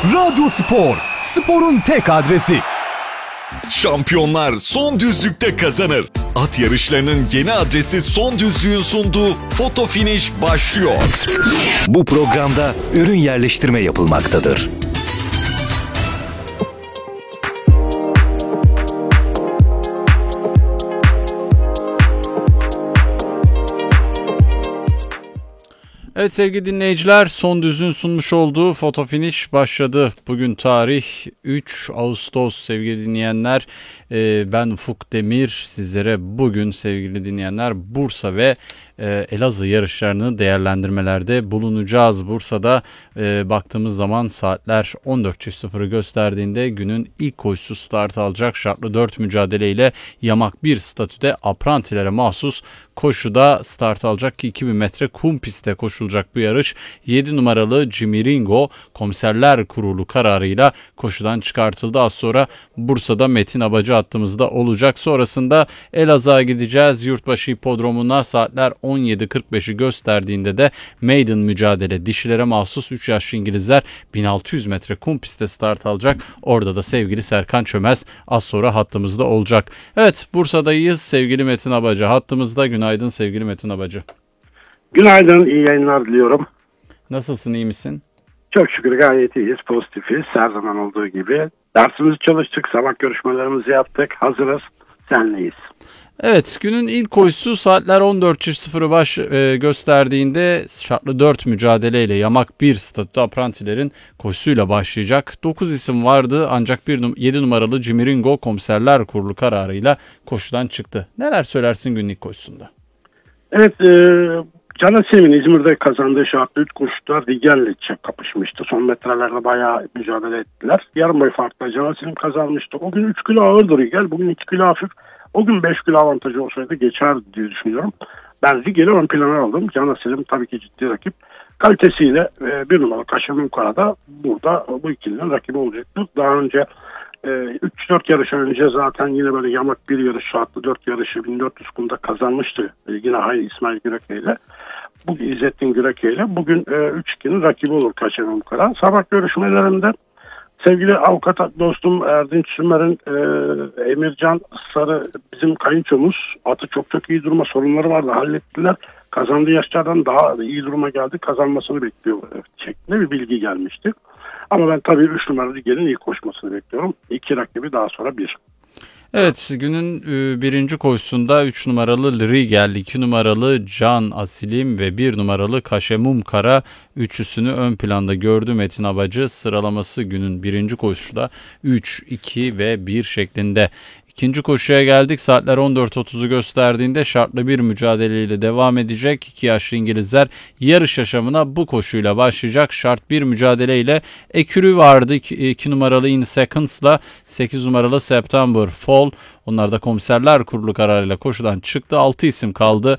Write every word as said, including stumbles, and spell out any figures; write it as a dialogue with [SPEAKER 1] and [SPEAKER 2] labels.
[SPEAKER 1] Radyo Spor, sporun tek adresi.
[SPEAKER 2] Şampiyonlar son düzlükte kazanır. At yarışlarının yeni adresi Son Düzlük'ün sunduğu Foto Finish başlıyor.
[SPEAKER 3] Bu programda ürün yerleştirme yapılmaktadır.
[SPEAKER 4] Evet sevgili dinleyiciler, Son Düzlük'ün sunmuş olduğu Foto Finish başladı. Bugün tarih üç Ağustos sevgili dinleyenler. Ee, ben Ufuk Demir, sizlere bugün sevgili dinleyenler Bursa ve e, Elazığ yarışlarını değerlendirmelerde bulunacağız. Bursa'da e, baktığımız zaman saatler on dört sıfırı gösterdiğinde günün ilk koşusu start alacak. Şartlı dört mücadeleyle yamak bir statüde aprantilere mahsus koşuda start alacak ki iki bin metre kum pistte koşulacak bu yarış. yedi numaralı Cimiringo Komiserler Kurulu kararıyla koşudan çıkartıldı. Az sonra Bursa'da Metin Abacı hattımızda olacak. Sonrasında Elazığ'a gideceğiz. Yurtbaşı Hipodromu'na saatler on yedi kırk beşi gösterdiğinde de maiden mücadele dişilere mahsus üç yaşlı İngilizler bin altı yüz metre kum pistte start alacak. Orada da sevgili Serkan Çömez az sonra hattımızda olacak. Evet, Bursa'dayız. Sevgili Metin Abacı hattımızda. Günaydın sevgili Metin Abacı.
[SPEAKER 5] Günaydın, iyi yayınlar diliyorum.
[SPEAKER 4] Nasılsın, iyi misin?
[SPEAKER 5] Çok şükür gayet iyiyiz, pozitifiz. Her zaman olduğu gibi. Dersimizi çalıştık, sabah görüşmelerimizi yaptık, hazırız, senleyiz.
[SPEAKER 4] Evet, günün ilk koşusu saatler on dört sıfırı baş e, gösterdiğinde şartlı dört mücadeleyle yamak bir statü aprantilerin koşusuyla başlayacak. dokuz isim vardı ancak bir num- yedi numaralı Cimiringo Komiserler Kurulu kararıyla koşudan çıktı. Neler söylersin günün ilk koşusunda?
[SPEAKER 5] Evet, e, Can Asil'in İzmir'de kazandığı şartlı üç koşuda Rigel'le kapışmıştı. Son metrelerde bayağı mücadele ettiler. Yarım boy farkla Can Asil'in kazanmıştı. O gün üç kilo ağırdı Rigel, bugün iki kilo hafif. O gün beş kilo avantajı olsaydı geçer diye düşünüyorum. Ben Rigel'i ön plana aldım. Can Asil'im tabii ki ciddi rakip. Kalitesiyle e, bir numaralı Kaşemim Kara'da burada bu ikilinin rakibi olacaktır. Daha önce üç dört yarış önce zaten yine böyle yamak bir yarış, şartlı dört yarışı bin dört yüz kumda kazanmıştı. E, yine Hay İsmail Güreke ile. Bu İzzettin Güreke ile. Bugün üç ikinin rakibi olur Kaşemim Kara. Sabah görüşmelerinde sevgili avukat dostum Erdinç Sümer'in e, Emircan Sarı bizim kayınçomuz. Atı çok çok iyi duruma sorunları vardı, hallettiler. Kazandığı yaşlardan daha iyi duruma geldi. Kazanmasını bekliyor şeklinde bir bilgi gelmişti. Ama ben tabii üç numaralı Rigel'in ilk koşmasını bekliyorum. İki rakibi daha sonra bir.
[SPEAKER 4] Evet, günün birinci koşusunda üç numaralı Rigel, iki numaralı Can Asilim ve bir numaralı Kaşemum Kara üçlüsünü ön planda gördü Metin Abacı. Sıralaması günün birinci koşuda üç, iki ve bir şeklinde. İkinci koşuya geldik. Saatler on dört otuzu gösterdiğinde şartlı bir mücadeleyle devam edecek. İki yaşlı İngilizler yarış yaşamına bu koşuyla başlayacak. Şart bir mücadeleyle ekürü vardı. iki numaralı In Seconds'la sekiz numaralı September Fall. Onlar da Komiserler Kurulu kararıyla koşudan çıktı. altı isim kaldı.